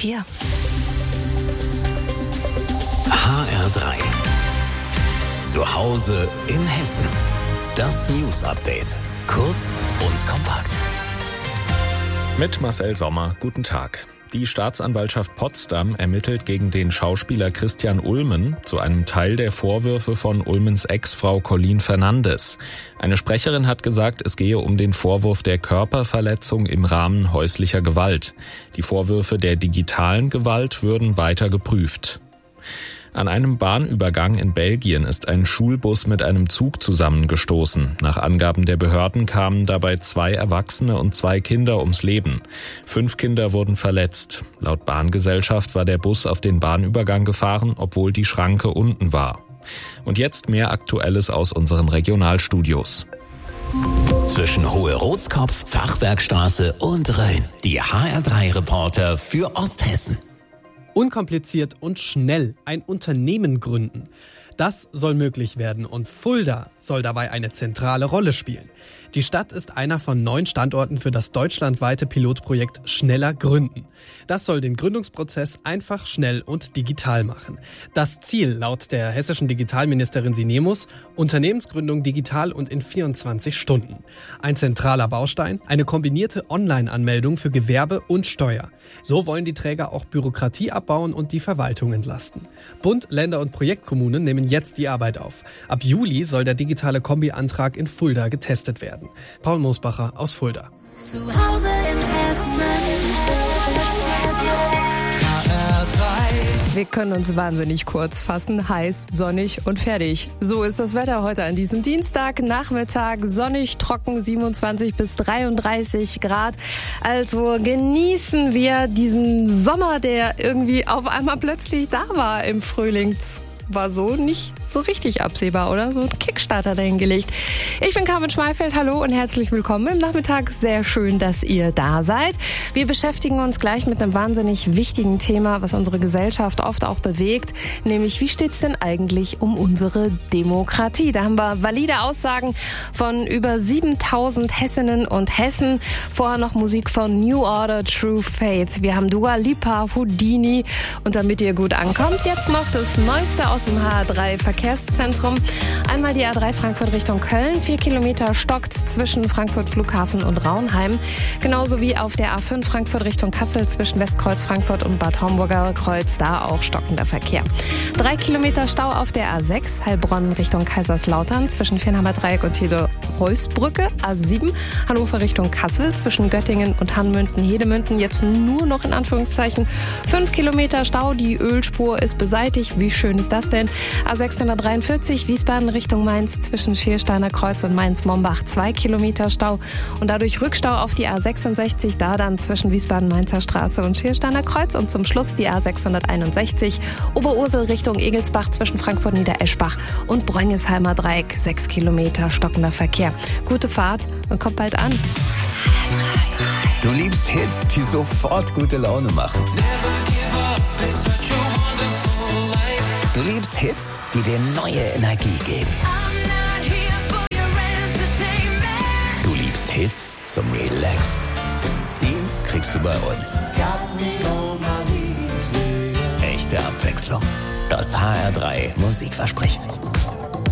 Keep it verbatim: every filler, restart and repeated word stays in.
vier. H R drei. Zu Hause in Hessen. Das News Update. Kurz und kompakt. Mit Marcel Sommer, guten Tag. Die Staatsanwaltschaft Potsdam ermittelt gegen den Schauspieler Christian Ulmen zu einem Teil der Vorwürfe von Ulmens Ex-Frau Colleen Fernandes. Eine Sprecherin hat gesagt, es gehe um den Vorwurf der Körperverletzung im Rahmen häuslicher Gewalt. Die Vorwürfe der digitalen Gewalt würden weiter geprüft. An einem Bahnübergang in Belgien ist ein Schulbus mit einem Zug zusammengestoßen. Nach Angaben der Behörden kamen dabei zwei Erwachsene und zwei Kinder ums Leben. Fünf Kinder wurden verletzt. Laut Bahngesellschaft war der Bus auf den Bahnübergang gefahren, obwohl die Schranke unten war. Und jetzt mehr Aktuelles aus unseren Regionalstudios. Zwischen Hohe-Rotskopf, Fachwerkstraße und Rhön. Die H R drei Reporter für Osthessen. Unkompliziert und schnell ein Unternehmen gründen. Das soll möglich werden und Fulda soll dabei eine zentrale Rolle spielen. Die Stadt ist einer von neun Standorten für das deutschlandweite Pilotprojekt Schneller Gründen. Das soll den Gründungsprozess einfach, schnell und digital machen. Das Ziel laut der hessischen Digitalministerin Sinemus: Unternehmensgründung digital und in vierundzwanzig Stunden. Ein zentraler Baustein: eine kombinierte Online-Anmeldung für Gewerbe und Steuer. So wollen die Träger auch Bürokratie abbauen und die Verwaltung entlasten. Bund, Länder und Projektkommunen nehmen jetzt die Arbeit auf. Ab Juli soll der digitale Kombi-Antrag in Fulda getestet werden. Paul Mosbacher aus Fulda. Zu Hause in Hessen. Wir können uns wahnsinnig kurz fassen, heiß, sonnig und fertig. So ist das Wetter heute an diesem Dienstag, Nachmittag, sonnig, trocken, siebenundzwanzig bis dreiunddreißig Grad. Also genießen wir diesen Sommer, der irgendwie auf einmal plötzlich da war im Frühling. Das war so nicht so richtig absehbar, oder? So ein Kickstarter dahingelegt. Ich bin Carmen Schmeifeld, hallo und herzlich willkommen im Nachmittag. Sehr schön, dass ihr da seid. Wir beschäftigen uns gleich mit einem wahnsinnig wichtigen Thema, was unsere Gesellschaft oft auch bewegt, nämlich wie steht's denn eigentlich um unsere Demokratie? Da haben wir valide Aussagen von über siebentausend Hessinnen und Hessen. Vorher noch Musik von New Order, True Faith. Wir haben Dua Lipa, Houdini und damit ihr gut ankommt, jetzt noch das Neueste aus dem H R drei Verkehrszentrum. Einmal die A drei Frankfurt Richtung Köln. Vier Kilometer stockt zwischen Frankfurt Flughafen und Raunheim. Genauso wie auf der A fünf Frankfurt Richtung Kassel zwischen Westkreuz Frankfurt und Bad Homburger Kreuz. Da auch stockender Verkehr. Drei Kilometer Stau auf der A sechs Heilbronn Richtung Kaiserslautern zwischen Viernheimer Dreieck und Tede-Heuss-Brücke. A sieben Hannover Richtung Kassel zwischen Göttingen und Hanmünden-Hedemünden. Jetzt nur noch in Anführungszeichen fünf Kilometer Stau. Die Ölspur ist beseitigt. Wie schön ist das denn? A sechshundertdreiundvierzig Wiesbaden Richtung Mainz zwischen Schiersteiner Kreuz und Mainz-Mombach. Zwei Kilometer Stau und dadurch Rückstau auf die A sechsundsechzig, da dann zwischen Wiesbaden-Mainzer Straße und Schiersteiner Kreuz und zum Schluss die A sechshunderteinundsechzig Oberursel Richtung Egelsbach zwischen Frankfurt-Niedereschbach und Bräungesheimer Dreieck. Sechs Kilometer stockender Verkehr. Gute Fahrt und kommt bald an. Du liebst Hits, die sofort gute Laune machen. Du liebst Hits, die dir neue Energie geben. Du liebst Hits zum Relaxen. Die kriegst du bei uns. Echte Abwechslung. Das H R drei Musikversprechen.